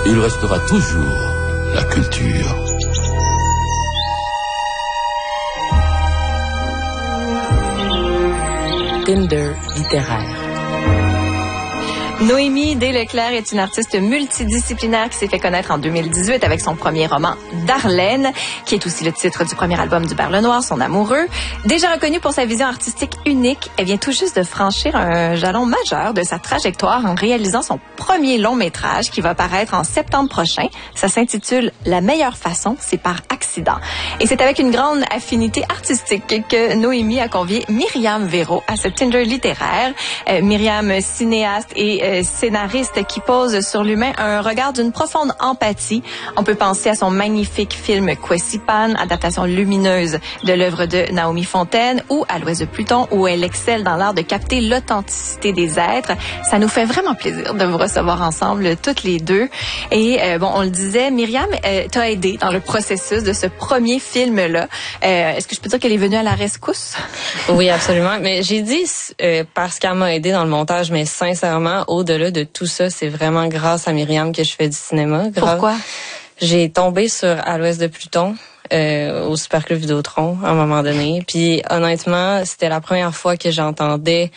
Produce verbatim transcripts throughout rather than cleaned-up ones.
il restera toujours la culture. Tinder littéraire. Noémie Desleclerc est une artiste multidisciplinaire qui s'est fait connaître en deux mille dix-huit avec son premier roman Darlene, qui est aussi le titre du premier album du Berle Noir, son amoureux. Déjà reconnue pour sa vision artistique unique, elle vient tout juste de franchir un jalon majeur de sa trajectoire en réalisant son premier long métrage qui va paraître en septembre prochain. Ça s'intitule La meilleure façon, c'est par accident. Et c'est avec une grande affinité artistique que Noémie a convié Myriam Véro à ce Tinder littéraire. Euh, Myriam, cinéaste et euh, scénariste qui pose sur l'humain un regard d'une profonde empathie. On peut penser à son magnifique film Kwesipan, adaptation lumineuse de l'œuvre de Naomi Fontaine, ou à l'Ouest de Pluton, où elle excelle dans l'art de capter l'authenticité des êtres. Ça nous fait vraiment plaisir de vous recevoir ensemble, toutes les deux. Et euh, bon, on le disait, Myriam euh, t'a aidé dans le processus de ce premier film-là. Euh, est-ce que je peux dire qu'elle est venue à la rescousse? Oui, absolument. Mais j'ai dit euh, parce qu'elle m'a aidé dans le montage, mais sincèrement, au-delà de tout ça, c'est vraiment grâce à Myriam que je fais du cinéma. Grâce... Pourquoi? J'ai tombé sur À l'Ouest de Pluton, euh, au Superclub Vidéotron, à un moment donné. Puis honnêtement, c'était la première fois que j'entendais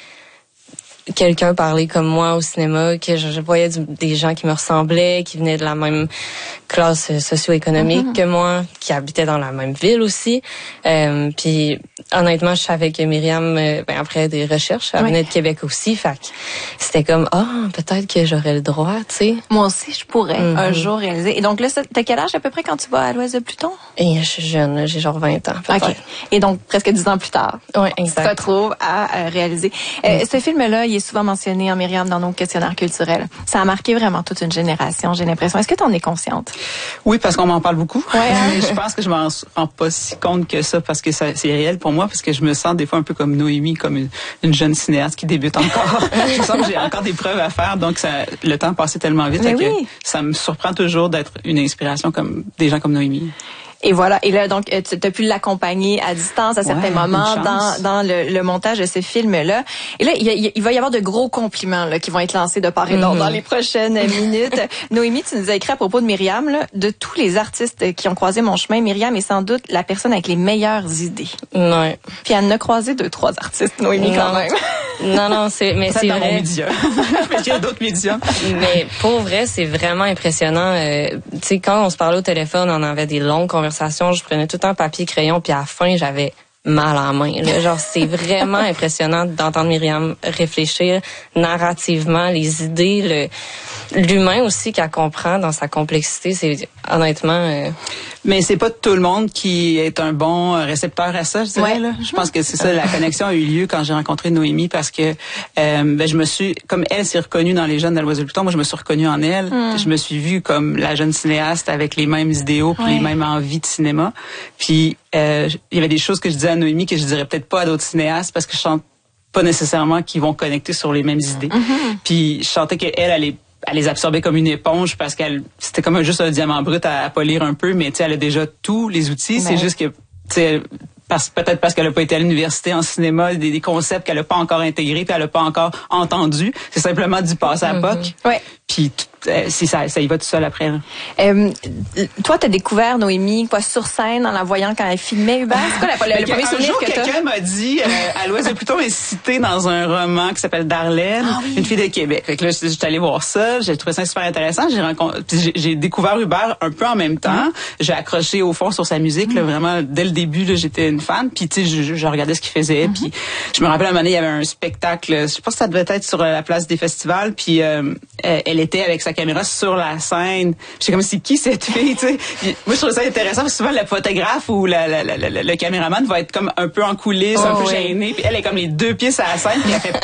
quelqu'un parler comme moi au cinéma, que je, je voyais du, des gens qui me ressemblaient, qui venaient de la même classe socio-économique mm-hmm. que moi, qui habitaient dans la même ville aussi. Euh, puis honnêtement, je savais que Myriam, euh, ben, après des recherches, elle oui. venait de Québec aussi. Fait que c'était comme, ah, oh, peut-être que j'aurais le droit, tu sais. Moi aussi, je pourrais mm-hmm. un jour réaliser. Et donc là, t'as quel âge à peu près quand tu vas à l'Ouest de Pluton? Et je suis jeune, j'ai genre vingt ans. Peut-être. OK. Et donc, presque dix ans plus tard, ouais, exact. tu te retrouves à euh, réaliser. Euh, mm. Ce film-là, il est souvent mentionné en Myriam dans nos questionnaires culturels. Ça a marqué vraiment toute une génération, j'ai l'impression. Est-ce que tu en es consciente? Oui, parce qu'on m'en parle beaucoup. Ouais, hein? Mais je pense que je m'en rends pas si compte que ça, parce que ça, c'est réel pour moi, parce que je me sens des fois un peu comme Noémie, comme une, une jeune cinéaste qui débute encore. Je sens que j'ai encore des preuves à faire, donc ça, le temps passait tellement vite oui. que ça me surprend toujours d'être une inspiration comme des gens comme Noémie. Et voilà. Et là, donc, tu as pu l'accompagner à distance à certains ouais, moments dans, dans le, le montage de ce film-là. Et là, il, y, il va y avoir de gros compliments là, qui vont être lancés de part et d'autre mm-hmm. dans les prochaines minutes. Noémie, tu nous as écrit à propos de Myriam, là, de tous les artistes qui ont croisé mon chemin, Myriam est sans doute la personne avec les meilleures idées. Ouais. Puis elle en a croisé deux, trois artistes, Noémie, non. quand même. Non, non, c'est, mais ça c'est dans vrai. Mon média. Mais il y a d'autres médias. Mais pour vrai, c'est vraiment impressionnant. Euh, tu sais, quand on se parlait au téléphone, on avait des longues conversations. Je prenais tout le temps papier, crayon, puis à la fin, j'avais mal en main. Là. Genre, c'est vraiment impressionnant d'entendre Myriam réfléchir narrativement, les idées, le, l'humain aussi qu'elle comprend dans sa complexité. C'est honnêtement. Euh... Mais c'est pas tout le monde qui est un bon récepteur à ça, je dirais. Ouais. Là. Je pense que c'est ça, la connexion a eu lieu quand j'ai rencontré Noémie, parce que euh, ben, je me suis, comme elle s'est reconnue dans les jeunes de l'Oise de Pluton, moi je me suis reconnue en elle. Mm. Je me suis vue comme la jeune cinéaste avec les mêmes idéaux, puis ouais. les mêmes envies de cinéma. Puis euh, il y avait des choses que je disais à Noémie que je dirais peut-être pas à d'autres cinéastes, parce que je sens pas nécessairement qu'ils vont connecter sur les mêmes idées. Mm-hmm. Puis je sentais qu'elle, elle est elle les absorbait comme une éponge, parce qu'elle c'était comme un, juste un diamant brut à, à polir un peu, mais tu sais, elle a déjà tous les outils. Ben. C'est juste que tu sais, parce, peut-être parce qu'elle n'a pas été à l'université en cinéma, des, des concepts qu'elle n'a pas encore intégrés, puis elle n'a pas encore entendu. C'est simplement d'y passer à P O C. Ouais. Puis euh, si ça, ça y va tout seul après. Euh, toi, t'as découvert Noémie quoi sur scène en la voyant quand elle filmait Hubert. C'est quoi la, le, le premier souvenir que t'as? Quelqu'un m'a dit, euh, à l'Ouest de Pluton est cité dans un roman qui s'appelle Darlene, ah, oui. une fille de Québec. Fait que là, j'étais allée voir ça, j'ai trouvé ça super intéressant. J'ai rencontré, j'ai, j'ai découvert Hubert un peu en même temps. Mm. J'ai accroché au fond sur sa musique, mm. là, vraiment dès le début. Là, j'étais une fan. Puis tu sais, je, je regardais ce qu'il faisait. Mm-hmm. Puis je me rappelle à un moment donné, il y avait un spectacle. Je pense que ça devait être sur la place des festivals. Puis euh, elle était avec sa caméra sur la scène. J'étais comme, c'est qui cette fille, tu sais? Moi, je trouve ça intéressant, parce que souvent, le photographe ou la, la, la, la, le caméraman va être comme un peu en coulisses, oh, un peu oui. gêné, puis elle est comme les deux pieds sur la scène, puis elle fait